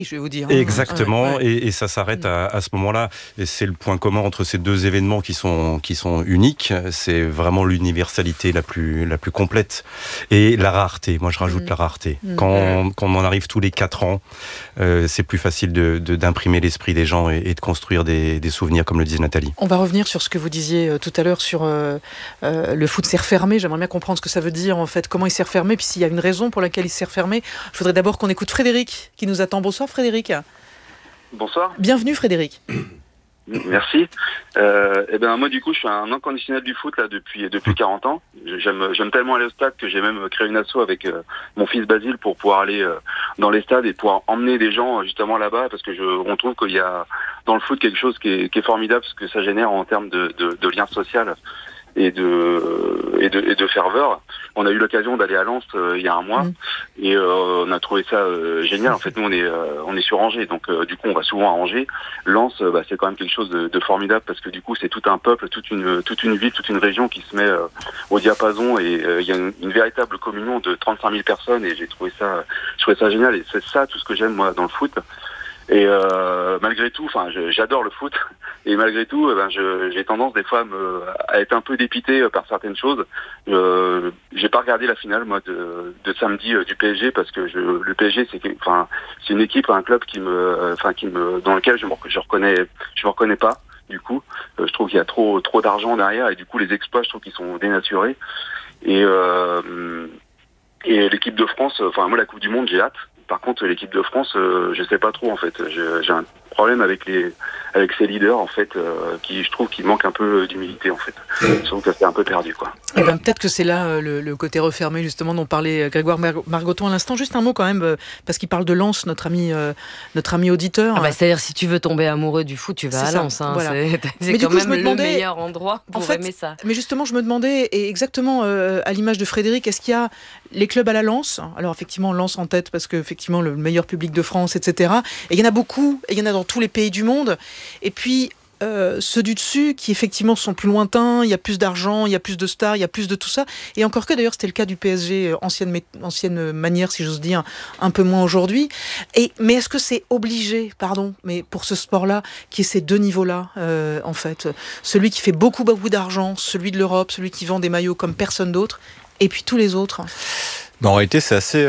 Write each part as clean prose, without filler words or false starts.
je vais vous dire. Exactement, Ouais. et ça s'arrête à ce moment-là. Et c'est le point commun entre ces deux événements qui sont uniques. C'est vraiment l'universalité la plus complète. Et la rareté, moi je rajoute la rareté. Quand on en arrive tous les 4 ans, c'est plus facile d'imprimer l'esprit des gens et de construire des souvenirs, comme le disait Nathalie. On va revenir sur ce que vous disiez tout à l'heure sur le foot s'est refermé. J'aimerais bien comprendre ce que ça veut dire en fait, comment il s'est refermé, puis s'il y a une raison pour laquelle il s'est refermé. Je voudrais d'abord qu'on écoute Frédéric qui nous attend. Bonsoir Frédéric. Bonsoir. Bienvenue Frédéric. Merci. Moi du coup je suis un inconditionnel du foot là depuis 40 ans. J'aime tellement aller au stade que j'ai même créé une asso avec mon fils Basile pour pouvoir aller dans les stades et pouvoir emmener des gens justement là-bas, parce que on trouve qu'il y a dans le foot quelque chose qui est formidable, ce que ça génère en termes de lien social et de ferveur. On a eu l'occasion d'aller à Lens il y a un mois et on a trouvé ça génial. En fait, nous on est sur Angers, donc du coup on va souvent à Angers. Lens, c'est quand même quelque chose de formidable, parce que du coup c'est tout un peuple, toute une ville, toute une région qui se met au diapason, et il y a une véritable communion de 35 000 personnes, et je trouvais ça génial, et c'est ça tout ce que j'aime moi dans le foot. Et malgré tout, j'adore le foot, et malgré tout, j'ai tendance des fois à être un peu dépité par certaines choses. J'ai pas regardé la finale moi de samedi du PSG, parce que le PSG c'est une équipe, un club dans lequel je me reconnais pas. Du coup, je trouve qu'il y a trop d'argent derrière, et du coup les exploits, je trouve qu'ils sont dénaturés. Et l'équipe de France, moi la Coupe du Monde, j'ai hâte. Par contre, l'équipe de France, je sais pas trop en fait. J'ai un problème avec ces leaders en fait, qui je trouve qu'ils manquent un peu d'humilité en fait. Je trouve que c'est un peu perdu quoi. Et peut-être que c'est là le côté refermé justement dont parlait Grégoire Margoton à l'instant. Juste un mot quand même, parce qu'il parle de Lens, notre ami auditeur. C'est-à-dire si tu veux tomber amoureux du foot, tu vas à Lens. Voilà. C'est quand même le meilleur endroit pour aimer ça. Mais justement, je me demandais, et exactement à l'image de Frédéric, est-ce qu'il y a les clubs à la Lens? Alors effectivement, Lens en tête, parce que effectivement le meilleur public de France, etc. Et il y en a beaucoup, et il y en a dans tous les pays du monde. Et puis ceux du dessus qui effectivement sont plus lointains, il y a plus d'argent, il y a plus de stars, il y a plus de tout ça. Et encore que d'ailleurs c'était le cas du PSG, ancienne manière si j'ose dire, un peu moins aujourd'hui. Mais est-ce que c'est obligé, mais pour ce sport-là, qui est ces deux niveaux-là en fait, celui qui fait beaucoup d'argent, celui de l'Europe, celui qui vend des maillots comme personne d'autre, et puis tous les autres? En réalité c'est assez...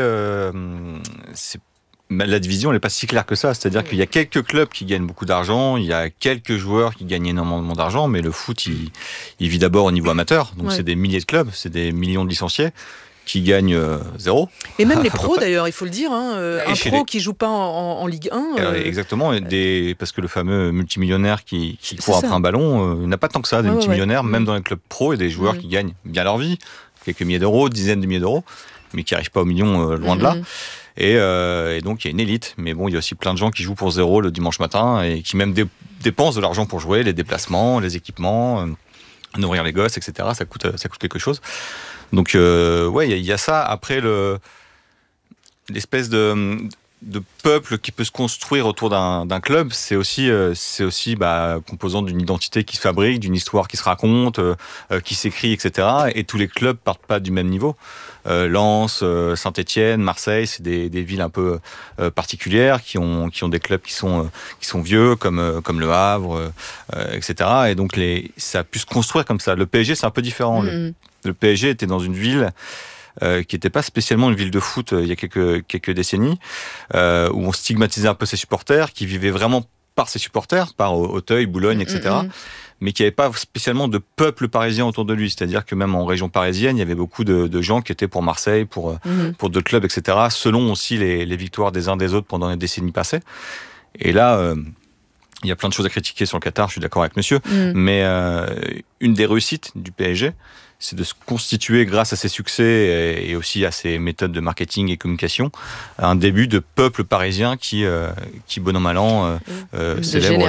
La division n'est pas si claire que ça, c'est-à-dire qu'il y a quelques clubs qui gagnent beaucoup d'argent, il y a quelques joueurs qui gagnent énormément d'argent, mais le foot, il vit d'abord au niveau amateur, donc c'est des milliers de clubs, c'est des millions de licenciés qui gagnent zéro. Et même les pros d'ailleurs, il faut le dire, un pro qui joue pas en Ligue 1... Exactement, parce que le fameux multimillionnaire qui court après un ballon, il n'a pas tant que ça, des multimillionnaires, même dans les clubs pros, et des joueurs qui gagnent bien leur vie, quelques milliers d'euros, dizaines de milliers d'euros, mais qui n'arrivent pas aux millions, loin de là. Et donc il y a une élite, mais bon, il y a aussi plein de gens qui jouent pour zéro le dimanche matin et qui même dépensent de l'argent pour jouer, les déplacements, les équipements, nourrir les gosses, etc. Ça coûte quelque chose. Donc il y a ça. Après l'espèce de peuple qui peut se construire autour d'un club, c'est aussi composant d'une identité qui se fabrique, d'une histoire qui se raconte, qui s'écrit, etc. Et tous les clubs partent pas du même niveau. Lens, Saint-Étienne, Marseille, c'est des villes un peu particulières qui ont des clubs qui sont vieux comme Le Havre, etc. Et donc ça a pu se construire comme ça. Le PSG, c'est un peu différent. Le PSG était dans une ville qui n'était pas spécialement une ville de foot il y a quelques décennies, où on stigmatisait un peu ses supporters, qui vivaient vraiment par ses supporters, par Auteuil, Boulogne, etc., mais qui n'avait pas spécialement de peuple parisien autour de lui. C'est-à-dire que même en région parisienne, il y avait beaucoup de gens qui étaient pour Marseille, pour d'autres clubs, etc., selon aussi les victoires des uns des autres pendant les décennies passées. Et là... il y a plein de choses à critiquer sur le Qatar, je suis d'accord avec monsieur, mais une des réussites du PSG, c'est de se constituer, grâce à ses succès et aussi à ses méthodes de marketing et communication, un début de peuple parisien qui bon an mal an, célèbre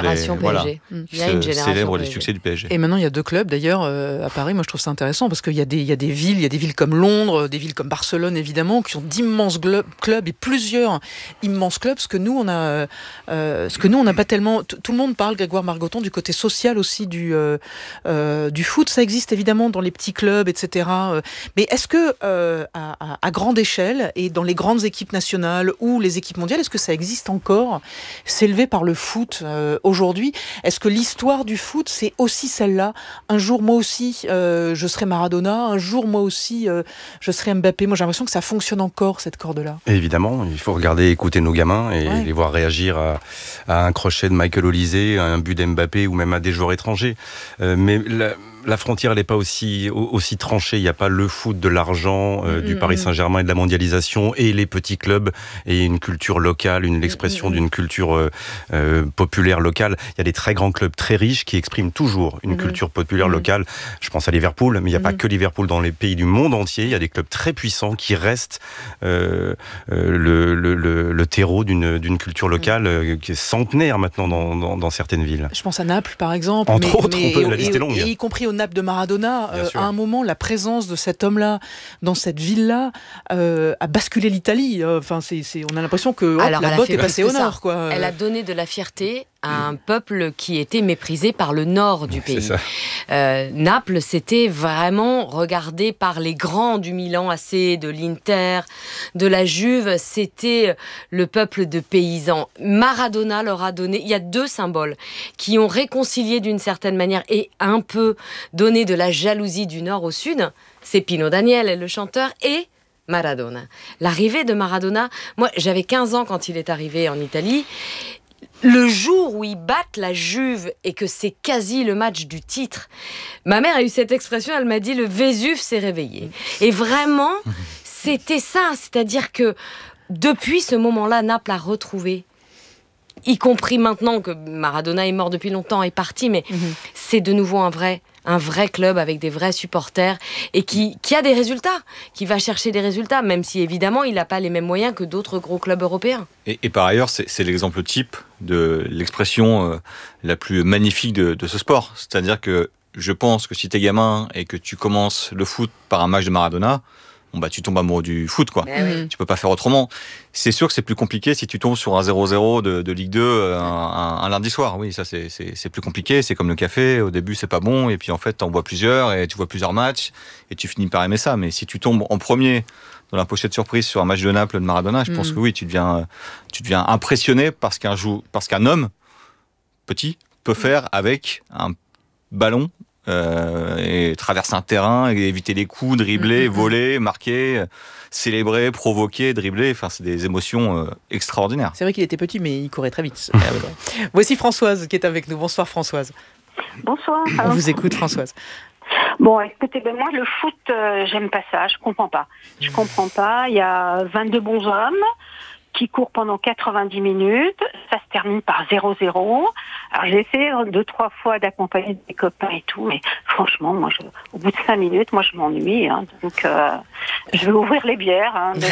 les succès du PSG. Et maintenant, il y a deux clubs, d'ailleurs, à Paris. Moi, je trouve ça intéressant, parce qu'il y a des villes comme Londres, des villes comme Barcelone, évidemment, qui ont d'immenses clubs et plusieurs immenses clubs. Ce que nous, on n'a pas tellement... Tout le monde parle, Grégoire Margoton, du côté social aussi du foot. Ça existe évidemment dans les petits clubs clubs, etc. Mais est-ce que à grande échelle et dans les grandes équipes nationales ou les équipes mondiales, est-ce que ça existe encore, s'élever par le foot aujourd'hui? Est-ce que l'histoire du foot, c'est aussi celle-là? Un jour, moi aussi, je serai Maradona. Un jour, moi aussi, je serai Mbappé. Moi, j'ai l'impression que ça fonctionne encore, cette corde-là. Et évidemment, il faut regarder, écouter nos gamins et les voir réagir à un crochet de Michael Olise, à un but d'Mbappé ou même à des joueurs étrangers. Mais la frontière, elle n'est pas aussi tranchée. Il n'y a pas le foot de l'argent du Paris Saint-Germain et de la mondialisation et les petits clubs et une culture locale, l'expression d'une culture populaire locale. Il y a des très grands clubs très riches qui expriment toujours une culture populaire locale. Je pense à Liverpool, mais il n'y a pas que Liverpool dans les pays du monde entier. Il y a des clubs très puissants qui restent le terreau d'une culture locale qui est centenaire maintenant dans certaines villes. Je pense à Naples, par exemple. Entre autres, la liste est longue. Et y compris au Naples de Maradona, à un moment, la présence de cet homme-là dans cette ville-là a basculé l'Italie. Enfin, on a l'impression que la botte est passée au nord. Quoi. Elle a donné de la fierté à un peuple qui était méprisé par le nord du pays. Naples, c'était vraiment regardé par les grands du Milan AC, de l'Inter, de la Juve. C'était le peuple de paysans. Maradona leur a donné... Il y a deux symboles qui ont réconcilié d'une certaine manière et un peu donné de la jalousie du nord au sud. C'est Pino Daniele, le chanteur, et Maradona. L'arrivée de Maradona... Moi, j'avais 15 ans quand il est arrivé en Italie. Le jour où ils battent la Juve et que c'est quasi le match du titre, ma mère a eu cette expression, elle m'a dit le Vésuve s'est réveillé. Et vraiment, c'était ça, c'est-à-dire que depuis ce moment-là, Naples a retrouvé, y compris maintenant que Maradona est mort depuis longtemps, est parti, mais c'est de nouveau un vrai club avec des vrais supporters et qui a des résultats, qui va chercher des résultats, même si évidemment il n'a pas les mêmes moyens que d'autres gros clubs européens. Et par ailleurs, c'est l'exemple type de l'expression la plus magnifique de ce sport. C'est-à-dire que je pense que si t'es gamin et que tu commences le foot par un match de Maradona, tu tombes amoureux du foot, quoi. Tu peux pas faire autrement. C'est sûr que c'est plus compliqué si tu tombes sur un 0-0 de Ligue 2 un lundi soir. Oui, ça c'est plus compliqué. C'est comme le café. Au début, c'est pas bon. Et puis en fait, t'en bois plusieurs et tu vois plusieurs matchs et tu finis par aimer ça. Mais si tu tombes en premier dans la pochette surprise sur un match de Naples de Maradona, je pense que oui, tu deviens impressionné parce qu'un homme petit peut faire avec un ballon et traverser un terrain, et éviter les coups, dribbler, voler, marquer, célébrer, provoquer, dribbler. Enfin, c'est des émotions extraordinaires. C'est vrai qu'il était petit, mais il courait très vite. Voici Françoise qui est avec nous. Bonsoir Françoise. Bonsoir. On vous écoute Françoise. Bon, écoutez, moi le foot, j'aime pas ça, je comprends pas. Il y a 22 bons hommes qui courent pendant 90 minutes, ça se termine par 0-0. Alors j'ai essayé 2-3 fois d'accompagner des copains et tout, mais franchement, au bout de 5 minutes, moi je m'ennuie, donc je vais ouvrir les bières, mais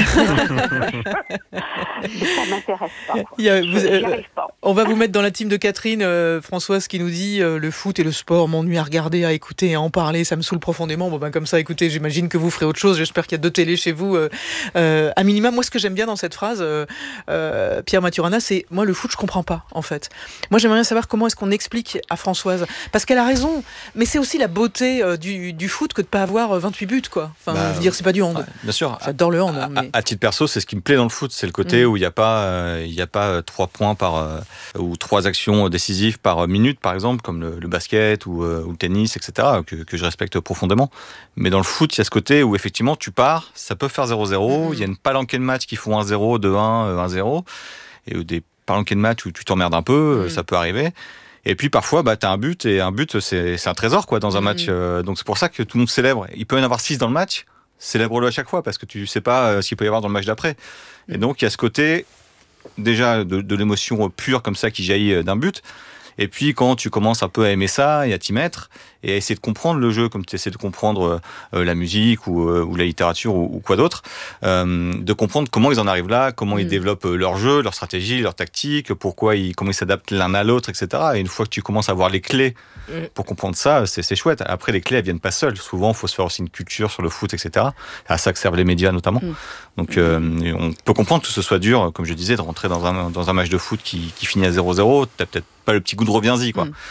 ça m'intéresse pas. J'y arrive pas. On va vous mettre dans la team de Catherine, Françoise, qui nous dit le foot et le sport m'ennuient à regarder, à écouter et à en parler, ça me saoule profondément. Comme ça, écoutez, j'imagine que vous ferez autre chose, j'espère qu'il y a 2 télés chez vous. À minima, moi ce que j'aime bien dans cette phrase, Pierre Maturana, c'est moi le foot je comprends pas en fait. Moi j'aimerais bien savoir comment est-ce qu'on explique à Françoise, parce qu'elle a raison, mais c'est aussi la beauté du foot que de pas avoir 28 buts quoi. Enfin, je veux dire, c'est pas du hand. Ouais, bien sûr. J'adore le hand. Mais... À titre perso, c'est ce qui me plaît dans le foot, c'est le côté où il y a pas 3 points ou 3 actions décisives par minute par exemple, comme le basket ou le tennis, etc. que je respecte profondément. Mais dans le foot, il y a ce côté où effectivement tu pars, ça peut faire 0-0, il y a une palanquée de matchs qui font 1-0, 2-1, 1-0, et des palanquées de matchs où tu t'emmerdes un peu, ça peut arriver. Et puis parfois, t'as un but, et un but, c'est un trésor quoi dans un match. Donc c'est pour ça que tout le monde célèbre. Il peut y en avoir 6 dans le match, célèbre-le à chaque fois, parce que tu sais pas ce qu'il peut y avoir dans le match d'après. Et donc il y a ce côté, déjà, de l'émotion pure comme ça qui jaillit d'un but. Et puis quand tu commences un peu à aimer ça et à t'y mettre et à essayer de comprendre le jeu comme tu essaies de comprendre la musique ou la littérature ou quoi d'autre, de comprendre comment ils en arrivent là, comment ils développent leur jeu, leur stratégie, leur tactique, comment ils s'adaptent l'un à l'autre, etc. Et une fois que tu commences à voir les clés pour comprendre ça, c'est chouette. Après, les clés, elles viennent pas seules. Souvent, il faut se faire aussi une culture sur le foot, etc. À ça que servent les médias notamment. Donc on peut comprendre que ce soit dur, comme je disais, de rentrer dans un match de foot qui finit à 0-0. T'as peut-être pas le petit goût de reviens-y, quoi.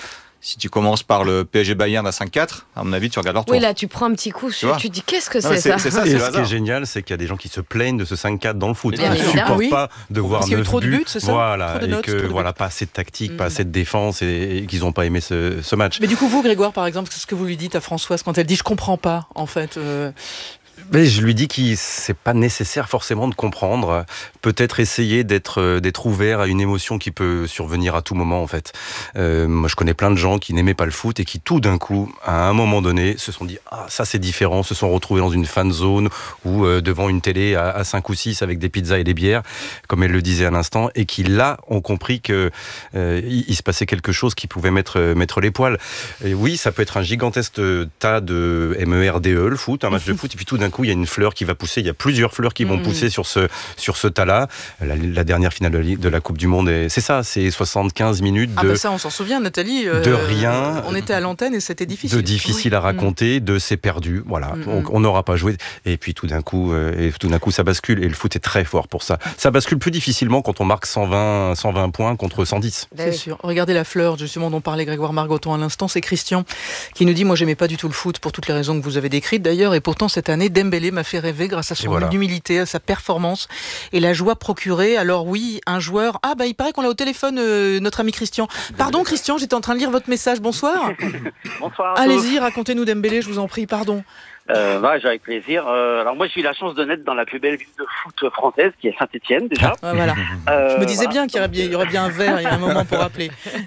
Si tu commences par le PSG Bayern à 5-4, à mon avis, tu regardes leur tour. Oui, là, tu prends un petit coup, tu dis qu'est-ce que c'est ça. C'est ça, et c'est ce qui est génial, c'est qu'il y a des gens qui se plaignent de ce 5-4 dans le foot. Ils ne supportent pas de voir 9 buts, c'est ça, voilà, et que pas assez de tactique, pas assez de défense, et qu'ils n'ont pas aimé ce match. Mais du coup, vous, Grégoire, par exemple, c'est ce que vous lui dites à Françoise quand elle dit « je comprends pas », en fait Mais je lui dis que c'est pas nécessaire forcément de comprendre. Peut-être essayer d'être ouvert à une émotion qui peut survenir à tout moment, en fait. Moi, je connais plein de gens qui n'aimaient pas le foot et qui, tout d'un coup, à un moment donné, se sont dit « Ah, ça c'est différent », se sont retrouvés dans une fan zone ou devant une télé à 5 ou 6 avec des pizzas et des bières, comme elle le disait à l'instant, et qui, là, ont compris que il se passait quelque chose qui pouvait mettre les poils. Et oui, ça peut être un gigantesque tas de MERDE, le foot, un match de foot, et puis tout d'un coup, il y a une fleur qui va pousser. Il y a plusieurs fleurs qui vont pousser sur ce tas-là. La dernière finale de la Coupe du Monde, c'est ça, c'est 75 minutes de... Ah bah ça, on s'en souvient, Nathalie. De rien. On était à l'antenne et c'était difficile. De difficile à raconter, de c'est perdu. Voilà, on n'aura pas joué. Et puis tout d'un coup, ça bascule. Et le foot est très fort pour ça. Ça bascule plus difficilement quand on marque 120 points contre 110. C'est sûr. Regardez la fleur, justement, dont parlait Grégoire Margoton à l'instant. C'est Christian qui nous dit « Moi, j'aimais pas du tout le foot pour toutes les raisons que vous avez décrites d'ailleurs. Et pourtant, cette année, Dembélé m'a fait rêver grâce à son humilité, à sa performance et la joie procurée. Alors oui, un joueur... Ah bah il paraît qu'on l'a au téléphone, notre ami Christian. Pardon Christian, j'étais en train de lire votre message. Bonsoir. Bonsoir. Allez-y, racontez-nous Dembélé, je vous en prie, pardon. Avec plaisir. Alors moi j'ai eu la chance de naître dans la plus belle ville de foot française qui est Saint-Étienne déjà. Voilà. Je me disais bien qu'il y aurait bien un verre, il y a un moment pour rappeler.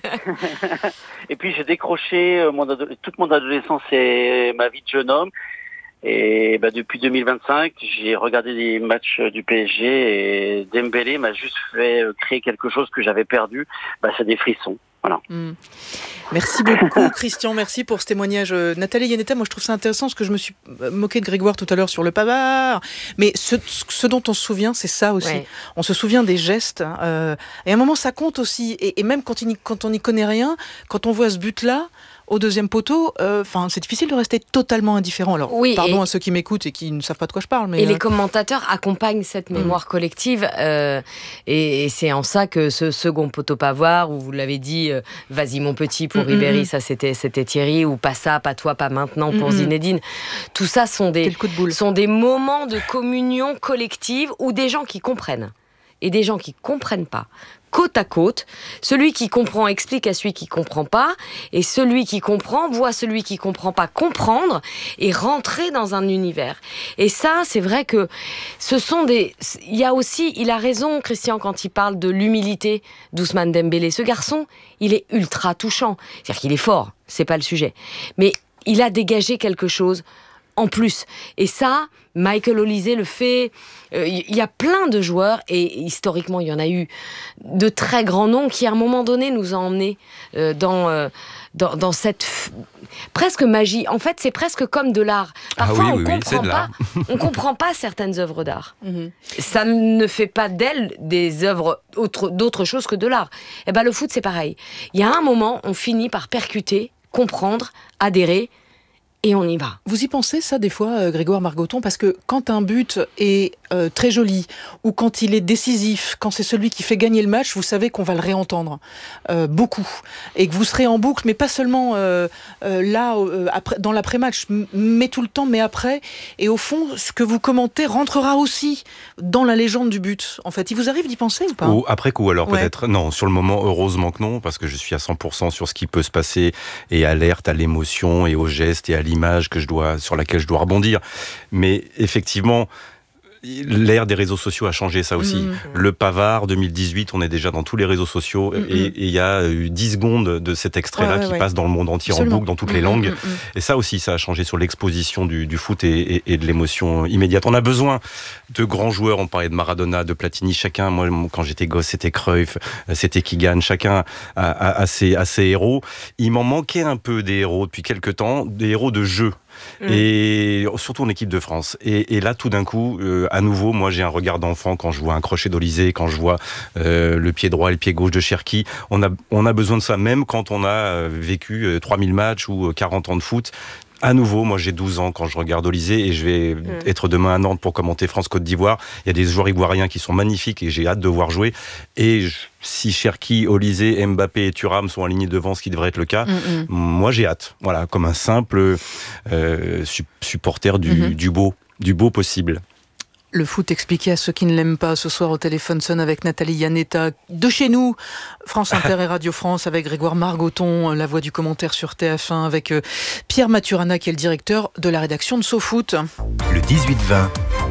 Et puis j'ai décroché toute mon adolescence et ma vie de jeune homme. Et depuis 2025, j'ai regardé des matchs du PSG et Dembélé m'a juste fait créer quelque chose que j'avais perdu. C'est des frissons. Voilà. Merci beaucoup Christian, merci pour ce témoignage. Nathalie Yanetta, moi je trouve ça intéressant parce que je me suis moqué de Grégoire tout à l'heure sur le pavard, mais ce dont on se souvient, c'est ça aussi. Ouais. On se souvient des gestes, et à un moment ça compte aussi, et même quand on n'y connaît rien, quand on voit ce but-là, au deuxième poteau, c'est difficile de rester totalement indifférent. Alors, pardon à ceux qui m'écoutent et qui ne savent pas de quoi je parle. Mais les commentateurs accompagnent cette mémoire collective. Et c'est en ça que ce second poteau Pavard, où vous l'avez dit, vas-y mon petit pour Ribéry, ça c'était Thierry, ou pas ça, pas toi, pas maintenant pour Zinedine. Tout ça sont des moments de communion collective où des gens qui comprennent et des gens qui comprennent pas. Côte à côte, celui qui comprend explique à celui qui comprend pas, et celui qui comprend voit celui qui comprend pas comprendre et rentrer dans un univers. Et ça, c'est vrai que il a raison, Christian, quand il parle de l'humilité d'Ousmane Dembélé. Ce garçon, il est ultra touchant. C'est-à-dire qu'il est fort, c'est pas le sujet. Mais il a dégagé quelque chose en plus. Et ça, Michael Olise le fait. Il y a plein de joueurs, et historiquement, il y en a eu de très grands noms qui, à un moment donné, nous ont emmenés dans cette presque magie. En fait, c'est presque comme de l'art. Parfois, on comprend pas certaines œuvres d'art. Ça ne fait pas d'elles des œuvres d'autre chose que de l'art. Et le foot, c'est pareil. Il y a un moment, on finit par percuter, comprendre, adhérer, et on y va. Vous y pensez ça des fois, Grégoire Margoton, parce que quand un but est très joli, ou quand il est décisif, quand c'est celui qui fait gagner le match, vous savez qu'on va le réentendre beaucoup, et que vous serez en boucle, mais pas seulement après, dans l'après-match, mais tout le temps, mais après, et au fond, ce que vous commentez rentrera aussi dans la légende du but. En fait, il vous arrive d'y penser ou pas ? Ou après coup, alors peut-être. Non, sur le moment, heureusement que non, parce que je suis à 100% sur ce qui peut se passer, et alerte à l'émotion, et aux gestes, et à l'image sur laquelle je dois rebondir. Mais effectivement, l'ère des réseaux sociaux a changé ça aussi. Le Pavard 2018, on est déjà dans tous les réseaux sociaux, et il y a eu 10 secondes de cet extrait-là qui passe dans le monde entier. Absolument. En boucle, dans toutes les langues. Et ça aussi, ça a changé sur l'exposition du foot et de l'émotion immédiate. On a besoin de grands joueurs. On parlait de Maradona, de Platini. Chacun, moi, quand j'étais gosse, c'était Cruyff, c'était Keegan. Chacun a ses héros. Il m'en manquait un peu des héros depuis quelques temps, des héros de jeu. Et surtout en équipe de France. Et là, tout d'un coup, à nouveau, moi j'ai un regard d'enfant quand je vois un crochet d'Olise, quand je vois le pied droit et le pied gauche de Cherki. On a besoin de ça, même quand on a vécu 3000 matchs ou 40 ans de foot. à nouveau, moi j'ai 12 ans quand je regarde Olysée et je vais être demain à Nantes pour commenter France-Côte d'Ivoire. Il y a des joueurs ivoiriens qui sont magnifiques et j'ai hâte de voir jouer. Et si Cherki, Olysée, Mbappé et Thuram sont alignés devant, ce qui devrait être le cas, moi j'ai hâte. Voilà, comme un simple supporter du beau possible. Le foot expliqué à ceux qui ne l'aiment pas. Ce soir au téléphone sonne avec Nathalie Iannetta. De chez nous, France Inter et Radio France, avec Grégoire Margoton, la voix du commentaire sur TF1, avec Pierre Maturana, qui est le directeur de la rédaction de SoFoot. Le 18-20,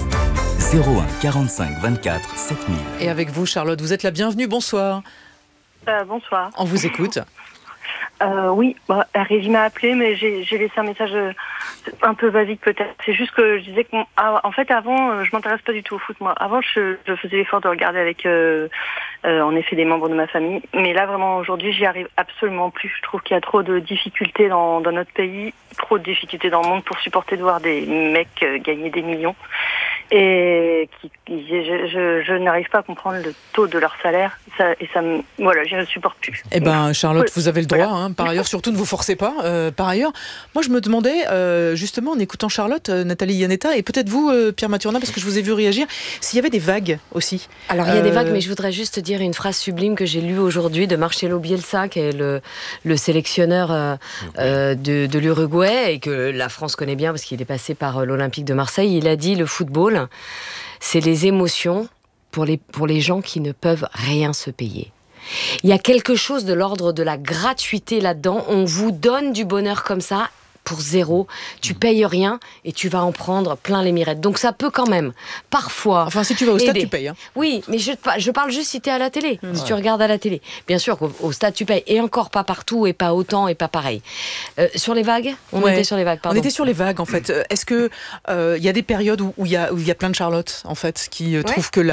01 45 24 7000. Et avec vous, Charlotte, vous êtes la bienvenue. Bonsoir. Bonsoir. On vous écoute. Oui, Régie m'a appelé, mais j'ai laissé un message un peu basique peut-être. C'est juste que je disais que, en fait, avant, je m'intéresse pas du tout au foot, moi. Avant, je faisais l'effort de regarder avec, en effet, des membres de ma famille. Mais là, vraiment, aujourd'hui, j'y arrive absolument plus. Je trouve qu'il y a trop de difficultés dans notre pays, trop de difficultés dans le monde pour supporter de voir des mecs gagner des millions. Et je n'arrive pas à comprendre le taux de leur salaire. Voilà, je ne supporte plus. Eh ben, Charlotte, vous avez le droit. Voilà. Par ailleurs, surtout ne vous forcez pas. Par ailleurs, moi, je me demandais, justement, en écoutant Charlotte, Nathalie Iannetta, et peut-être vous, Pierre Maturana, parce que je vous ai vu réagir, s'il y avait des vagues aussi. Alors, il y a des vagues, mais je voudrais juste dire une phrase sublime que j'ai lue aujourd'hui de Marcelo Bielsa, qui est le sélectionneur de l'Uruguay, et que la France connaît bien, parce qu'il est passé par l'Olympique de Marseille. Il a dit, le football, c'est les émotions pour les gens qui ne peuvent rien se payer. Il y a quelque chose de l'ordre de la gratuité là-dedans. On vous donne du bonheur comme ça, pour zéro. Tu payes rien et tu vas en prendre plein les mirettes. Donc ça peut quand même, parfois... Enfin, si tu vas au stade, tu payes. Hein. Oui, mais je parle juste si tu es à la télé, si tu regardes à la télé. Bien sûr qu'au stade, tu payes. Et encore pas partout, et pas autant, et pas pareil. Sur les vagues ? On était sur les vagues, pardon. On était sur les vagues, en fait. Est-ce que y a des périodes où il y a plein de Charlotte, en fait, qui trouvent que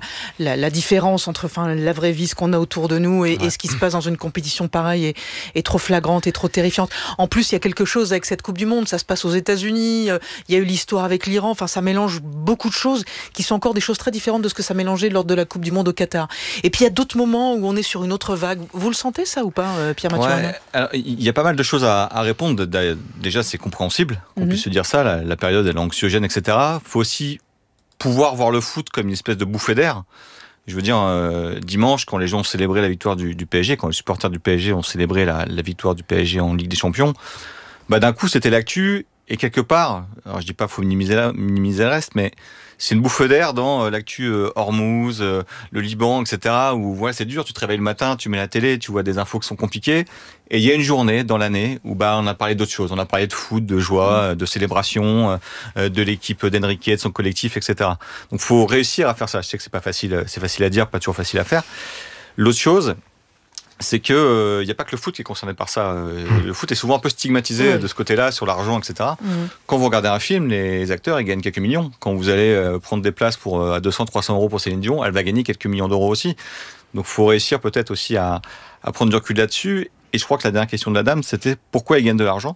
la différence entre la vraie vie, ce qu'on a autour de nous, et ce qui se passe dans une compétition pareille est trop flagrante et trop terrifiante. En plus, il y a quelque chose avec cette Coupe du Monde, ça se passe aux États-Unis, il y a eu l'histoire avec l'Iran, enfin ça mélange beaucoup de choses qui sont encore des choses très différentes de ce que ça mélangeait lors de la Coupe du Monde au Qatar. Et puis il y a d'autres moments où on est sur une autre vague. Vous le sentez ça ou pas, Pierre Maturana ? Il y a pas mal de choses à répondre. Déjà, c'est compréhensible qu'on puisse se dire ça, la période elle est anxiogène, etc. Il faut aussi pouvoir voir le foot comme une espèce de bouffée d'air. Je veux dire, dimanche, quand les gens ont célébré la victoire du PSG, quand les supporters du PSG ont célébré la victoire du PSG en Ligue des Champions, d'un coup, c'était l'actu, et quelque part, alors je dis pas qu'il faut minimiser le reste, mais c'est une bouffe d'air dans l'actu Hormuz, le Liban, etc., où c'est dur, tu te réveilles le matin, tu mets la télé, tu vois des infos qui sont compliquées, et il y a une journée dans l'année où on a parlé d'autres choses, on a parlé de foot, de joie, de célébration, de l'équipe d'Enrique, de son collectif, etc. Donc faut réussir à faire ça. Je sais que c'est pas facile, c'est facile à dire, pas toujours facile à faire. L'autre chose, c'est que y a pas que le foot qui est concerné par ça. Le foot est souvent un peu stigmatisé de ce côté-là, sur l'argent, etc. Quand vous regardez un film, les acteurs, ils gagnent quelques millions. Quand vous allez prendre des places à 200, 300 euros pour Céline Dion, elle va gagner quelques millions d'euros aussi. Donc il faut réussir peut-être aussi à prendre du recul là-dessus. Et je crois que la dernière question de la dame, c'était pourquoi ils gagnent de l'argent.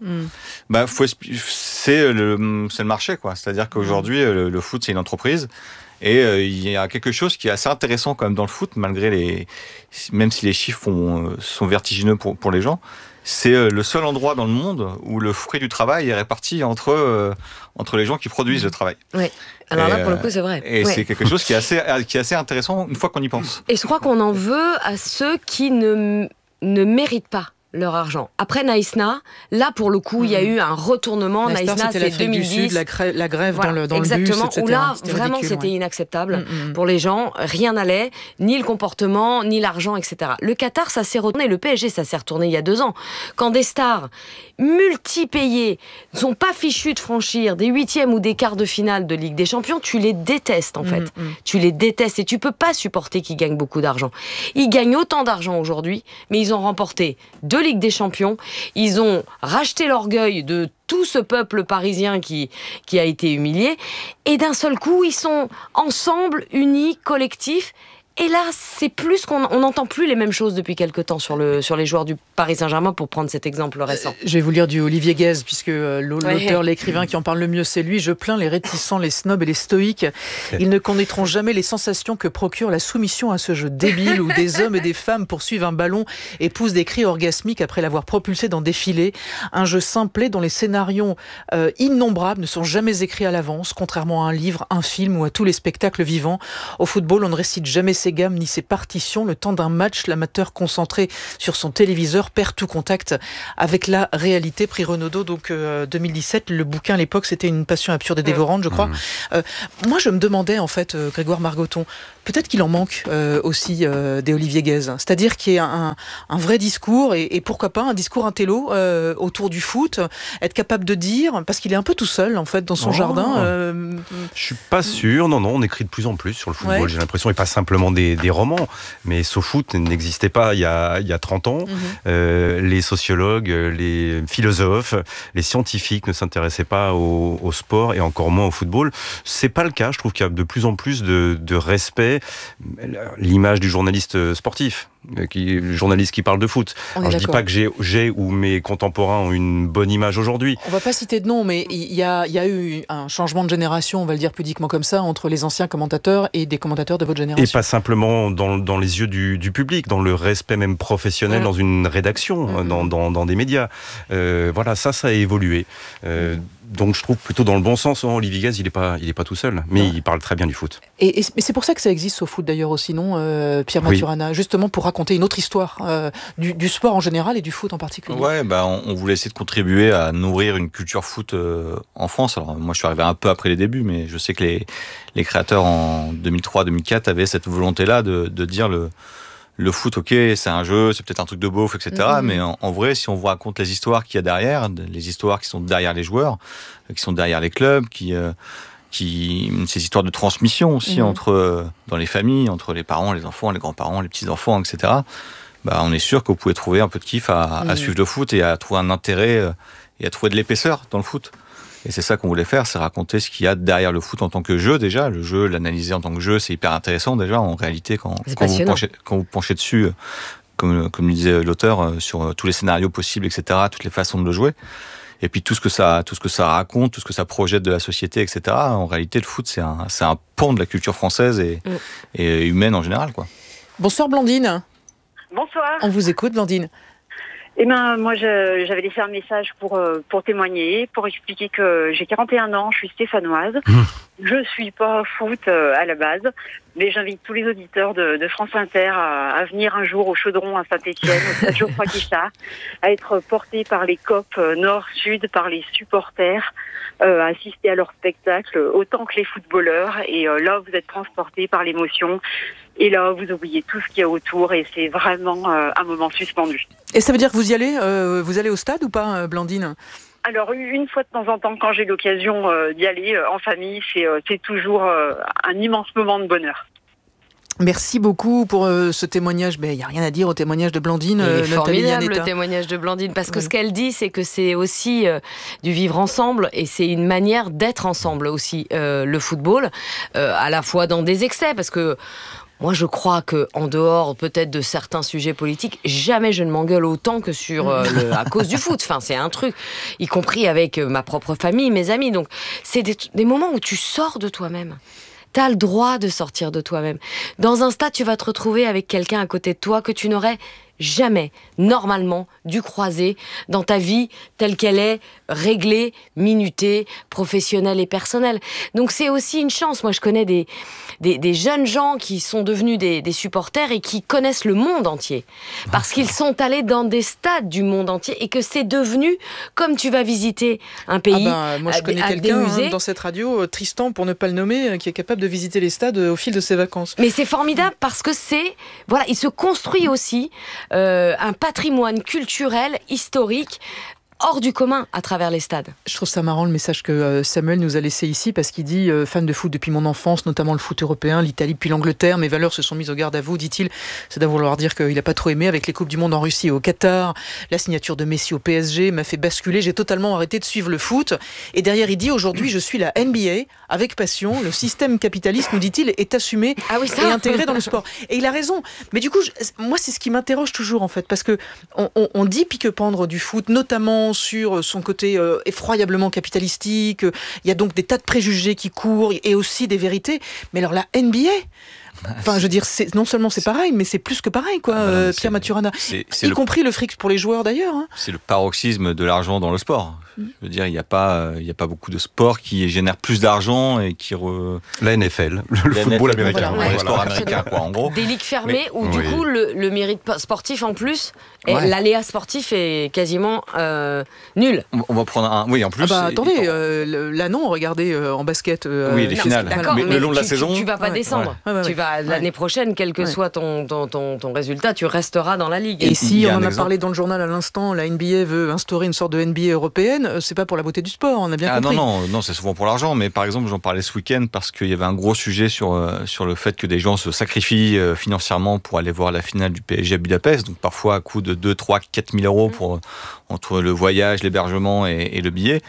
C'est le marché, quoi. C'est-à-dire qu'aujourd'hui, le foot, c'est une entreprise. Et il y a quelque chose qui est assez intéressant quand même dans le foot, même si les chiffres sont vertigineux pour les gens. C'est le seul endroit dans le monde où le fruit du travail est réparti entre les gens qui produisent le travail. Oui. Alors là, pour le coup, c'est vrai. Et c'est quelque chose qui est assez intéressant une fois qu'on y pense. Et je crois qu'on en veut à ceux qui ne méritent pas leur argent. Après Naïsna, là pour le coup, il y a eu un retournement. Naïsna, c'est 2010. Du Sud, la grève dans le bus, etc. Où là, vraiment, c'était inacceptable pour les gens. Rien n'allait, ni le comportement, ni l'argent, etc. Le Qatar, ça s'est retourné. Le PSG, ça s'est retourné il y a 2 ans. Quand des stars multi-payées ne sont pas fichues de franchir des 8e ou des quarts de finale de Ligue des Champions, tu les détestes, en fait. Tu les détestes et tu peux pas supporter qu'ils gagnent beaucoup d'argent. Ils gagnent autant d'argent aujourd'hui, mais ils ont remporté 2 Ligue des Champions, ils ont racheté l'orgueil de tout ce peuple parisien qui a été humilié, et d'un seul coup, ils sont ensemble, unis, collectifs, Et là, c'est plus on n'entend plus les mêmes choses depuis quelque temps sur les joueurs du Paris Saint-Germain, pour prendre cet exemple récent. Je vais vous lire du Olivier Guèze, puisque l'auteur, l'écrivain qui en parle le mieux, c'est lui. Je plains les réticents, les snobs et les stoïques. Ils ne connaîtront jamais les sensations que procure la soumission à ce jeu débile où des hommes et des femmes poursuivent un ballon et poussent des cris orgasmiques après l'avoir propulsé dans des filets. Un jeu simplé dont les scénarios innombrables ne sont jamais écrits à l'avance, contrairement à un livre, un film ou à tous les spectacles vivants. Au football, on ne récite jamais ses gammes ni ses partitions. Le temps d'un match, l'amateur concentré sur son téléviseur perd tout contact avec la réalité. Prix Renaudot, donc 2017. Le bouquin à l'époque, c'était Une passion absurde et dévorante, je crois. Moi, je me demandais, en fait, Grégoire Margoton, peut-être qu'il en manque aussi des Olivier Guèze. C'est-à-dire qu'il y ait un vrai discours et pourquoi pas un discours intello autour du foot, être capable de dire, parce qu'il est un peu tout seul, en fait, dans son jardin. Je suis pas sûr. Non, on écrit de plus en plus sur le football, j'ai l'impression, et pas simplement des romans, mais SoFoot n'existait pas il y a 30 ans. Les sociologues, les philosophes, les scientifiques ne s'intéressaient pas au sport et encore moins au football. C'est pas le cas. Je trouve qu'il y a de plus en plus de respect. L'image du journaliste sportif, le journaliste qui parle de foot. Alors, je dis pas que j'ai ou mes contemporains ont une bonne image aujourd'hui. On va pas citer de nom, mais il y a eu un changement de génération, on va le dire pudiquement comme ça, entre les anciens commentateurs et des commentateurs de votre génération. Et pas simplement dans les yeux du public, dans le respect même professionnel, dans une rédaction, dans des médias. Voilà, ça a évolué. Donc je trouve plutôt dans le bon sens. Olivier Guèze, il est pas tout seul, mais il parle très bien du foot. Et c'est pour ça que ça existe au foot d'ailleurs aussi, non, Pierre Maturana, justement pour raconter une autre histoire du sport en général et du foot en particulier. Ouais, on voulait essayer de contribuer à nourrir une culture foot en France. Alors moi, je suis arrivé un peu après les débuts, mais je sais que les créateurs en 2003-2004 avaient cette volonté-là de dire le foot, ok, c'est un jeu, c'est peut-être un truc de beauf, etc. Mais en vrai, si on vous raconte les histoires qu'il y a derrière, les histoires qui sont derrière les joueurs, qui sont derrière les clubs, ces histoires de transmission aussi dans les familles, entre les parents, les enfants, les grands-parents, les petits-enfants, etc. On est sûr que vous pouvez trouver un peu de kiff à suivre le foot et à trouver un intérêt et à trouver de l'épaisseur dans le foot. Et c'est ça qu'on voulait faire, c'est raconter ce qu'il y a derrière le foot en tant que jeu déjà. Le jeu, l'analyser en tant que jeu, c'est hyper intéressant déjà. En réalité, quand vous penchez dessus, comme le disait l'auteur, sur tous les scénarios possibles, etc., toutes les façons de le jouer. Et puis tout ce que ça raconte, tout ce que ça projette de la société, etc. En réalité, le foot, c'est un pan de la culture française et humaine en général, quoi. Bonsoir Blandine. Bonsoir. On vous écoute, Blandine. Moi, j'avais laissé un message pour témoigner, pour expliquer que j'ai 41 ans, je suis stéphanoise. Je suis pas foot à la base, mais j'invite tous les auditeurs de France Inter à venir un jour au Chaudron à Saint-Étienne, au stade Geoffroy Guichard, à être portés par les COP Nord-Sud, par les supporters, à assister à leur spectacle autant que les footballeurs. Et là, vous êtes transportés par l'émotion. Et là, vous oubliez tout ce qu'il y a autour et c'est vraiment un moment suspendu. Et ça veut dire que vous y allez vous allez au stade ou pas, Blandine ? Alors, une fois de temps en temps, quand j'ai l'occasion d'y aller en famille, c'est toujours un immense moment de bonheur. Merci beaucoup pour ce témoignage. Il n'y a rien à dire au témoignage de Blandine. Il est formidable le témoignage de Blandine, parce que ce qu'elle dit, c'est que c'est aussi du vivre ensemble et c'est une manière d'être ensemble aussi, le football, à la fois dans des excès, parce que moi, je crois qu'en dehors peut-être de certains sujets politiques, jamais je ne m'engueule autant que à cause du foot. Enfin, c'est un truc, y compris avec ma propre famille, mes amis. Donc, c'est des moments où tu sors de toi-même. T'as le droit de sortir de toi-même. Dans un stade, tu vas te retrouver avec quelqu'un à côté de toi que tu n'aurais jamais, normalement, dû croiser dans ta vie telle qu'elle est, réglée, minutée, professionnelle et personnelle. Donc c'est aussi une chance. Moi, je connais des jeunes gens qui sont devenus des supporters et qui connaissent le monde entier. Parce qu'ils sont allés dans des stades du monde entier et que c'est devenu, comme tu vas visiter un pays, moi, je connais quelqu'un dans cette radio, Tristan, pour ne pas le nommer, qui est capable de visiter les stades au fil de ses vacances. Mais c'est formidable parce que il se construit aussi un patrimoine culturel, historique, hors du commun à travers les stades. Je trouve ça marrant le message que Samuel nous a laissé ici, parce qu'il dit fan de foot depuis mon enfance, notamment le foot européen, l'Italie puis l'Angleterre. Mes valeurs se sont mises au garde à vous, dit-il. C'est d'abord vouloir dire qu'il n'a pas trop aimé avec les Coupes du Monde en Russie et au Qatar. La signature de Messi au PSG m'a fait basculer. J'ai totalement arrêté de suivre le foot. Et derrière, il dit aujourd'hui, je suis la NBA avec passion. Le système capitaliste, nous dit-il, est assumé et intégré dans le sport. Et il a raison. Mais du coup, moi, c'est ce qui m'interroge toujours, en fait, parce que on dit pique-pendre du foot, notamment sur son côté effroyablement capitalistique. Il y a donc des tas de préjugés qui courent et aussi des vérités. Mais alors la NBA, enfin, je veux dire, non seulement c'est pareil, mais c'est plus que pareil, quoi, Pierre Maturana. Y compris le fric pour les joueurs, d'ailleurs. Hein. C'est le paroxysme de l'argent dans le sport. Je veux dire, il n'y a pas beaucoup de sports qui génèrent plus d'argent et qui... La NFL, le football américain. Le sport américain, quoi, en gros. Des ligues fermées où, du coup, le mérite sportif, en plus, l'aléa sportif est quasiment nul. On va prendre un... Oui, en plus... attendez, là non, regardez en basket... oui, les finales. D'accord, mais le long de la saison... Tu ne vas pas descendre. Tu vas, l'année prochaine, quel que soit ton résultat, tu resteras dans la ligue. Et si on en a parlé dans le journal à l'instant, la NBA veut instaurer une sorte de NBA européenne, c'est pas pour la beauté du sport, on a bien compris. Non, c'est souvent pour l'argent, mais par exemple, j'en parlais ce week-end parce qu'il y avait un gros sujet sur le fait que des gens se sacrifient financièrement pour aller voir la finale du PSG à Budapest, donc parfois à coût de 2, 3, 4 000 euros entre le voyage, l'hébergement et le billet.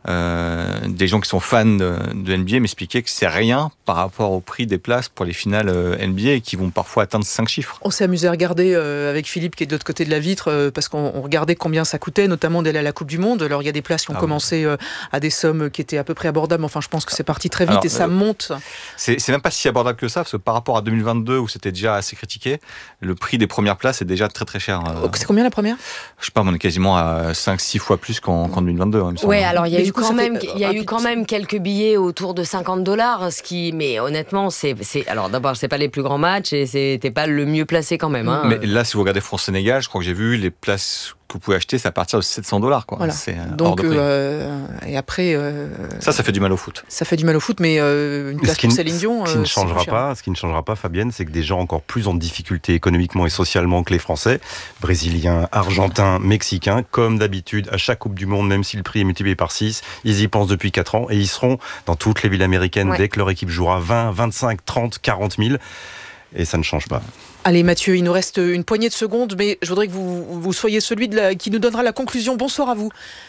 Des gens qui sont fans de NBA m'expliquaient que c'est rien par rapport au prix des places pour les finales NBA et qui vont parfois atteindre 5 chiffres. On s'est amusé à regarder avec Philippe qui est de l'autre côté de la vitre parce qu'on regardait combien ça coûtait, notamment d'aller à la Coupe du Monde. Alors il y a des places qui ont commencé à des sommes qui étaient à peu près abordables. Enfin, je pense que c'est parti très vite. Alors, et ça monte. C'est même pas si abordable que ça, parce que par rapport à 2022 où c'était déjà assez critiqué, le prix des premières places est déjà très très cher. C'est combien la première ? Je sais pas, on est quasiment à 5-6 fois plus qu'en 2022. Ouais, alors il y a eu quand même quelques billets autour de $50, mais honnêtement, alors d'abord, c'est pas les plus grands matchs et c'était pas le mieux placé quand même. Hein. Mais là, si vous regardez France-Sénégal, je crois que j'ai vu les places que vous pouvez acheter, c'est à partir de $700, quoi. Voilà. C'est donc, hors de prix. Et après... Ça fait du mal au foot. Ça fait du mal au foot, mais une place pour Céline Dion... Ce qui ne changera pas, Fabienne, c'est que des gens encore plus en difficulté économiquement et socialement que les Français, Brésiliens, Argentins, Mexicains, comme d'habitude, à chaque Coupe du Monde, même si le prix est multiplié par 6, ils y pensent depuis 4 ans et ils seront dans toutes les villes américaines dès que leur équipe jouera 20, 25, 30, 40 000. Et ça ne change pas. Allez Mathieu, il nous reste une poignée de secondes, mais je voudrais que vous soyez celui qui nous donnera la conclusion. Bonsoir à vous.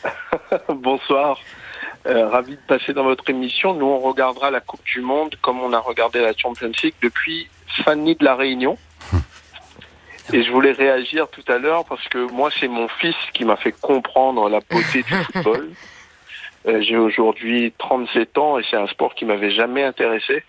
Bonsoir. Ravi de passer dans votre émission. Nous, on regardera la Coupe du Monde comme on a regardé la Champions League depuis Fanny de la Réunion. Et je voulais réagir tout à l'heure parce que moi, c'est mon fils qui m'a fait comprendre la beauté du football. J'ai aujourd'hui 37 ans et c'est un sport qui m'avait jamais intéressé.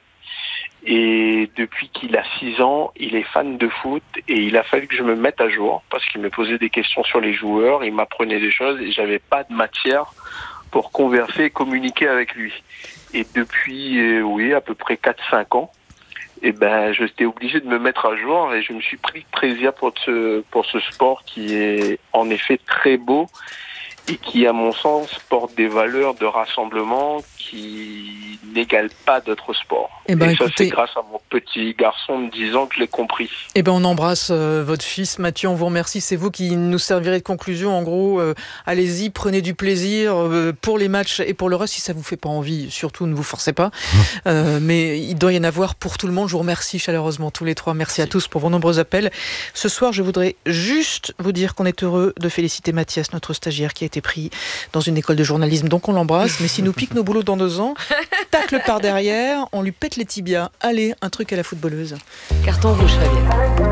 Et depuis qu'il a 6 ans, il est fan de foot et il a fallu que je me mette à jour parce qu'il me posait des questions sur les joueurs, il m'apprenait des choses et j'avais pas de matière pour converser et communiquer avec lui. Et depuis, à peu près 4-5 ans, j'étais obligé de me mettre à jour et je me suis pris plaisir pour ce sport qui est en effet très beau et qui, à mon sens, porte des valeurs de rassemblement qui n'égalent pas d'autres sports. Et ça, c'est grâce à mon petit garçon de 10 ans que je l'ai compris. On embrasse votre fils, Mathieu, on vous remercie. C'est vous qui nous servirez de conclusion. En gros, allez-y, prenez du plaisir pour les matchs et pour le reste. Si ça vous fait pas envie, surtout ne vous forcez pas. Mais il doit y en avoir pour tout le monde. Je vous remercie chaleureusement tous les trois. Merci à tous pour vos nombreux appels. Ce soir, je voudrais juste vous dire qu'on est heureux de féliciter Mathias, notre stagiaire, qui a été pris dans une école de journalisme, donc on l'embrasse, mais s'il nous pique nos boulots dans 2 ans, tacle par derrière, on lui pète les tibias. Allez, un truc à la footballeuse. Carton rouge, Fabienne.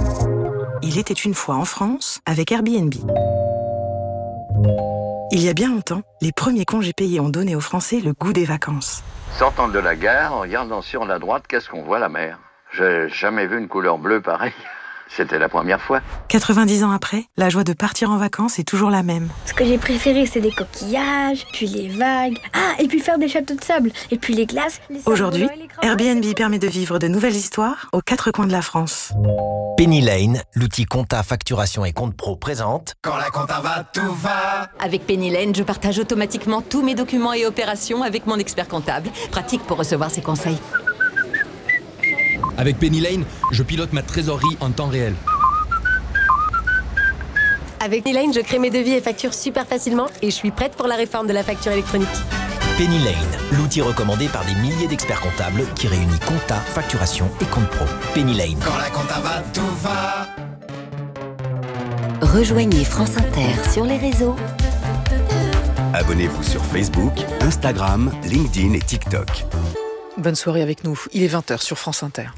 Il était une fois en France avec Airbnb. Il y a bien longtemps, les premiers congés payés ont donné aux Français le goût des vacances. Sortant de la gare, en regardant sur la droite, qu'est-ce qu'on voit? La mer. J'ai jamais vu une couleur bleue pareille. C'était la première fois. 90 ans après, la joie de partir en vacances est toujours la même. Ce que j'ai préféré, c'est les coquillages, puis les vagues. Ah, et puis faire des châteaux de sable, et puis les glaces. Aujourd'hui, Airbnb permet de vivre de nouvelles histoires aux 4 coins de la France. Penny Lane, l'outil compta, facturation et compte pro présente. Quand la compta va, tout va. Avec Penny Lane, je partage automatiquement tous mes documents et opérations avec mon expert comptable. Pratique pour recevoir ses conseils. Avec Penny Lane, je pilote ma trésorerie en temps réel. Avec Penny Lane, je crée mes devis et factures super facilement et je suis prête pour la réforme de la facture électronique. Penny Lane, l'outil recommandé par des milliers d'experts comptables qui réunit compta, facturation et compte pro. Penny Lane. Quand la compta va, tout va. Rejoignez France Inter sur les réseaux. Abonnez-vous sur Facebook, Instagram, LinkedIn et TikTok. Bonne soirée avec nous. Il est 20h sur France Inter.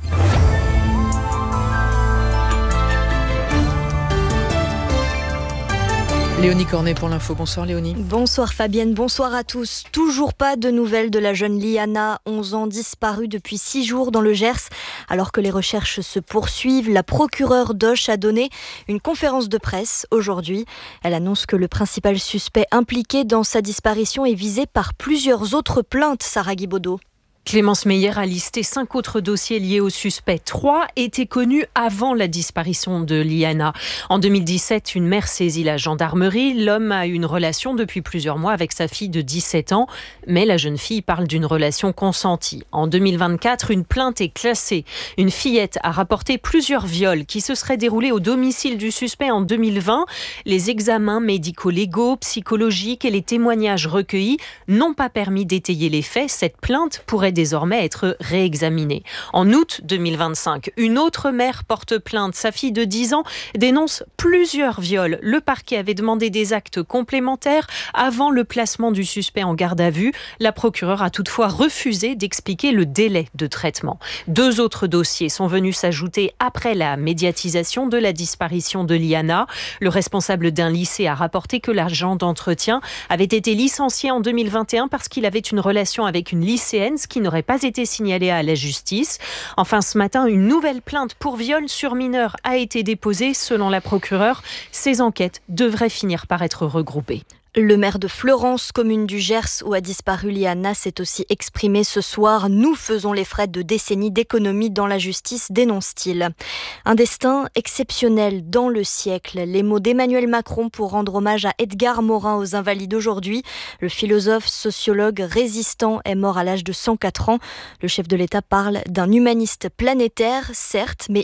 Léonie Cornet pour l'info. Bonsoir Léonie. Bonsoir Fabienne, bonsoir à tous. Toujours pas de nouvelles de la jeune Liana, 11 ans, disparue depuis 6 jours dans le Gers. Alors que les recherches se poursuivent, la procureure d'Auch a donné une conférence de presse aujourd'hui. Elle annonce que le principal suspect impliqué dans sa disparition est visé par plusieurs autres plaintes, Sarah Guibaudot. Clémence Meyer a listé 5 autres dossiers liés au suspect. 3 étaient connus avant la disparition de Liana. En 2017, une mère saisit la gendarmerie. L'homme a une relation depuis plusieurs mois avec sa fille de 17 ans, mais la jeune fille parle d'une relation consentie. En 2024, une plainte est classée. Une fillette a rapporté plusieurs viols qui se seraient déroulés au domicile du suspect en 2020. Les examens médico-légaux, psychologiques et les témoignages recueillis n'ont pas permis d'étayer les faits. Cette plainte pourrait désormais être réexaminée. En août 2025, une autre mère porte plainte. Sa fille de 10 ans dénonce plusieurs viols. Le parquet avait demandé des actes complémentaires avant le placement du suspect en garde à vue. La procureure a toutefois refusé d'expliquer le délai de traitement. 2 autres dossiers sont venus s'ajouter après la médiatisation de la disparition de Liana. Le responsable d'un lycée a rapporté que l'agent d'entretien avait été licencié en 2021 parce qu'il avait une relation avec une lycéenne, ce qui n'aurait pas été signalé à la justice. Enfin, ce matin, une nouvelle plainte pour viol sur mineur a été déposée. Selon la procureure, ces enquêtes devraient finir par être regroupées. Le maire de Fleurance, commune du Gers où a disparu Liana, s'est aussi exprimé ce soir. Nous faisons les frais de décennies d'économie dans la justice, dénonce-t-il. Un destin exceptionnel dans le siècle. Les mots d'Emmanuel Macron pour rendre hommage à Edgar Morin aux Invalides aujourd'hui. Le philosophe, sociologue, résistant est mort à l'âge de 104 ans. Le chef de l'État parle d'un humaniste planétaire, certes, mais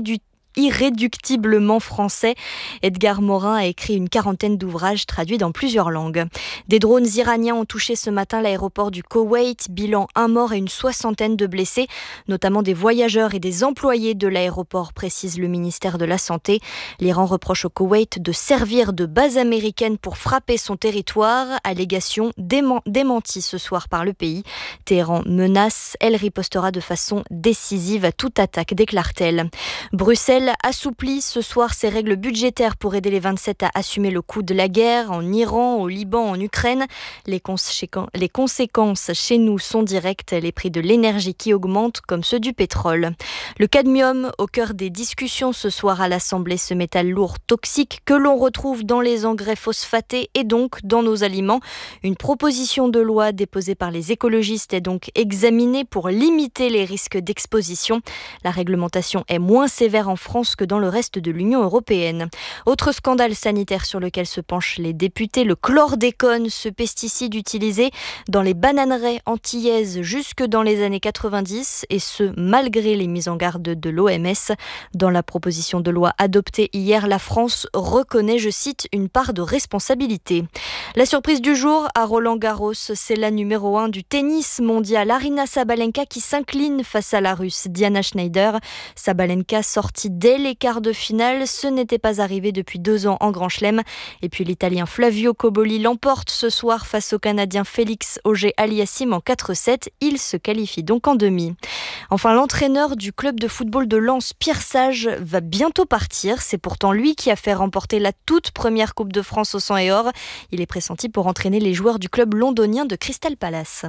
irréductiblement français. Edgar Morin a écrit une 40aine d'ouvrages traduits dans plusieurs langues. Des drones iraniens ont touché ce matin l'aéroport du Koweït. Bilan 1 mort et une 60aine de blessés, notamment des voyageurs et des employés de l'aéroport, précise le ministère de la Santé. L'Iran reproche au Koweït de servir de base américaine pour frapper son territoire. Allégation démentie ce soir par le pays. Téhéran menace, elle ripostera de façon décisive à toute attaque, déclare-t-elle. Bruxelles assouplit ce soir ses règles budgétaires pour aider les 27 à assumer le coût de la guerre en Iran, au Liban, en Ukraine. Les conséquences chez nous sont directes, les prix de l'énergie qui augmentent comme ceux du pétrole. Le cadmium au cœur des discussions ce soir à l'Assemblée, ce métal lourd toxique que l'on retrouve dans les engrais phosphatés et donc dans nos aliments. Une proposition de loi déposée par les écologistes est donc examinée pour limiter les risques d'exposition. La réglementation est moins sévère en France que dans le reste de l'Union européenne. Autre scandale sanitaire sur lequel se penchent les députés, le chlordécone, ce pesticide utilisé dans les bananeraies antillaises jusque dans les années 90, et ce malgré les mises en garde de l'OMS. Dans la proposition de loi adoptée hier, la France reconnaît, je cite, une part de responsabilité. La surprise du jour à Roland-Garros, c'est la numéro 1 du tennis mondial, Aryna Sabalenka, qui s'incline face à la Russe Diana Schneider. Sabalenka sortie dès les quarts de finale, ce n'était pas arrivé depuis 2 ans en Grand Chelem. Et puis l'Italien Flavio Cobolli l'emporte ce soir face au Canadien Félix Auger-Aliassime en 4-7. Il se qualifie donc en demi. Enfin, l'entraîneur du club de football de Lens, Pierre Sage, va bientôt partir. C'est pourtant lui qui a fait remporter la toute première Coupe de France au sang et or. Il est pressenti pour entraîner les joueurs du club londonien de Crystal Palace.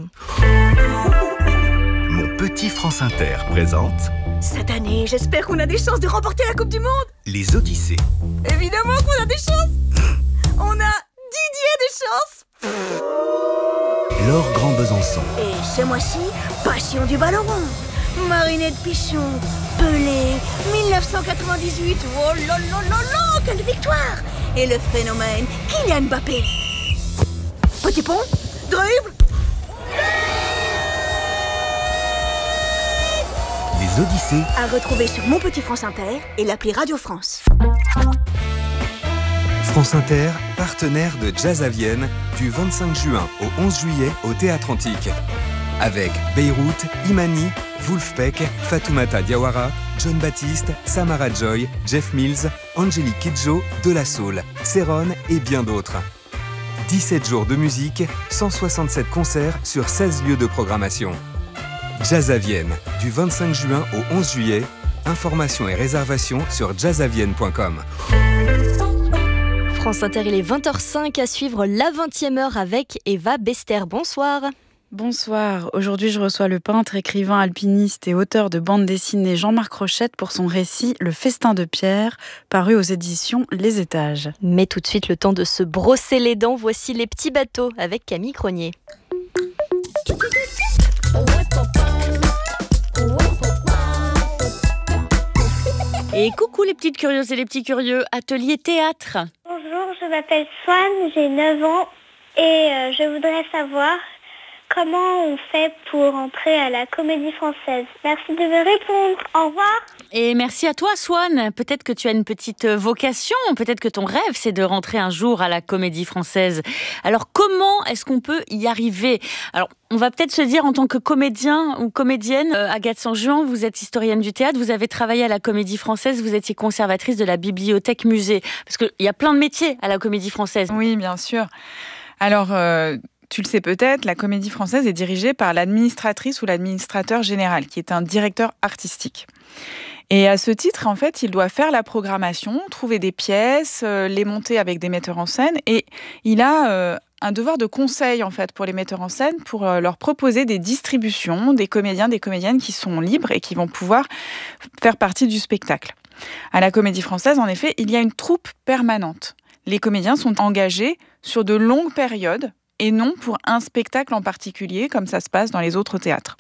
Mon petit France Inter présente... Cette année, j'espère qu'on a des chances de remporter la Coupe du Monde. Les Odyssées. Évidemment qu'on a des chances. On a Didier des chances. Laure Grand Besançon. Et ce mois-ci, passion du ballon rond. Marinette Pichon, Pelé, 1998. Oh là là là là, quelle victoire. Et le phénomène, Kylian Mbappé. Petit pont, dribble. Les Odyssées. À retrouver sur Mon Petit France Inter et l'appli Radio France. France Inter, partenaire de Jazz à Vienne, du 25 juin au 11 juillet au Théâtre Antique. Avec Beyrouth, Imani, Wolfpack, Fatoumata Diawara, John Baptiste, Samara Joy, Jeff Mills, Angélique Kidjo, De La Soul, Céron et bien d'autres. 17 jours de musique, 167 concerts sur 16 lieux de programmation. Jazz à Vienne, du 25 juin au 11 juillet. Informations et réservations sur jazzavienne.com. France Inter, il est 20h05 à suivre la 20e heure avec Eva Bester. Bonsoir. Bonsoir. Aujourd'hui, je reçois le peintre, écrivain, alpiniste et auteur de bande dessinée Jean-Marc Rochette pour son récit Le Festin de Pierre, paru aux éditions Les Étages. Mais tout de suite, le temps de se brosser les dents. Voici Les Petits Bateaux avec Camille Cronier. Et coucou les petites curieuses et les petits curieux, atelier théâtre. Bonjour, je m'appelle Swan, j'ai 9 ans et je voudrais savoir comment on fait pour entrer à la Comédie Française. Merci de me répondre. Au revoir. Et merci à toi Swan. Peut-être que tu as une petite vocation, peut-être que ton rêve c'est de rentrer un jour à la Comédie Française. Alors comment est-ce qu'on peut y arriver ? Alors on va peut-être se dire en tant que comédien ou comédienne, Agathe Sanjuan, vous êtes historienne du théâtre, vous avez travaillé à la Comédie Française, vous étiez conservatrice de la bibliothèque musée. Parce qu'il y a plein de métiers à la Comédie Française. Oui, bien sûr. Alors, tu le sais peut-être, la Comédie Française est dirigée par l'administratrice ou l'administrateur général, qui est un directeur artistique. Et à ce titre, en fait, il doit faire la programmation, trouver des pièces, les monter avec des metteurs en scène, et il a un devoir de conseil, en fait, pour les metteurs en scène, pour leur proposer des distributions, des comédiens, des comédiennes qui sont libres et qui vont pouvoir faire partie du spectacle. À la Comédie Française, en effet, il y a une troupe permanente. Les comédiens sont engagés sur de longues périodes et non pour un spectacle en particulier, comme ça se passe dans les autres théâtres.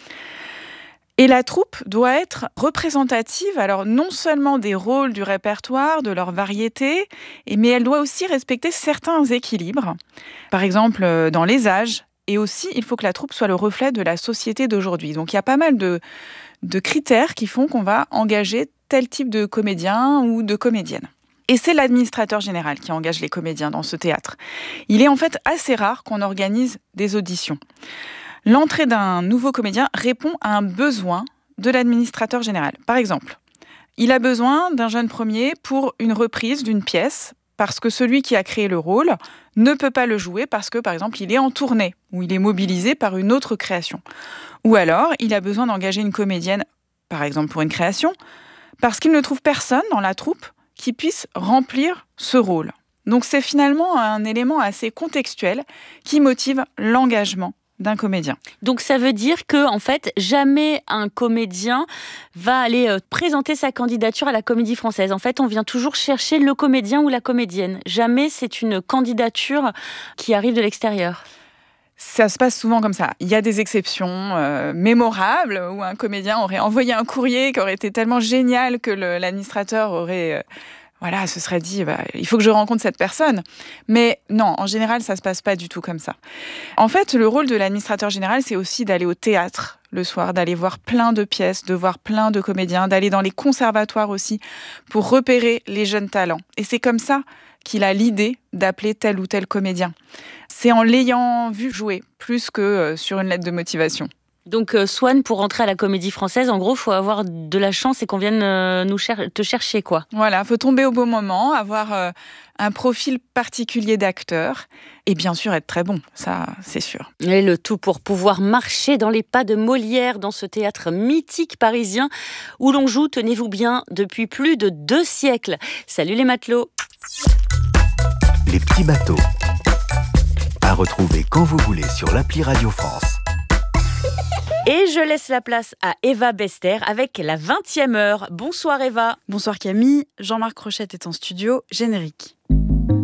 Et la troupe doit être représentative, alors non seulement des rôles du répertoire, de leur variété, mais elle doit aussi respecter certains équilibres. Par exemple, dans les âges, et aussi, il faut que la troupe soit le reflet de la société d'aujourd'hui. Donc il y a pas mal de critères qui font qu'on va engager tel type de comédien ou de comédienne. Et c'est l'administrateur général qui engage les comédiens dans ce théâtre. Il est en fait assez rare qu'on organise des auditions. L'entrée d'un nouveau comédien répond à un besoin de l'administrateur général. Par exemple, il a besoin d'un jeune premier pour une reprise d'une pièce parce que celui qui a créé le rôle ne peut pas le jouer parce que, par exemple, il est en tournée ou il est mobilisé par une autre création. Ou alors, il a besoin d'engager une comédienne, par exemple pour une création, parce qu'il ne trouve personne dans la troupe qui puisse remplir ce rôle. Donc c'est finalement un élément assez contextuel qui motive l'engagement d'un comédien. Donc ça veut dire que en fait jamais un comédien va aller présenter sa candidature à la Comédie Française. En fait, on vient toujours chercher le comédien ou la comédienne. Jamais c'est une candidature qui arrive de l'extérieur. Ça se passe souvent comme ça. Il y a des exceptions mémorables où un comédien aurait envoyé un courrier qui aurait été tellement génial que l'administrateur aurait se serait dit il faut que je rencontre cette personne. Mais non, en général, ça se passe pas du tout comme ça. En fait, le rôle de l'administrateur général, c'est aussi d'aller au théâtre le soir, d'aller voir plein de pièces, de voir plein de comédiens, d'aller dans les conservatoires aussi pour repérer les jeunes talents. Et c'est comme ça qu'il a l'idée d'appeler tel ou tel comédien. C'est en l'ayant vu jouer, plus que sur une lettre de motivation. Donc Swan, pour rentrer à la Comédie Française, en gros, il faut avoir de la chance et qu'on vienne te chercher, quoi. Voilà, il faut tomber au bon moment, avoir un profil particulier d'acteur et bien sûr être très bon, ça c'est sûr. Et le tout pour pouvoir marcher dans les pas de Molière dans ce théâtre mythique parisien où l'on joue, tenez-vous bien, depuis plus de 2 siècles. Salut les matelots. Les petits bateaux. À retrouver quand vous voulez sur l'appli Radio France. Et je laisse la place à Eva Bester avec la 20e heure. Bonsoir Eva. Bonsoir Camille. Jean-Marc Rochette est en studio. Générique.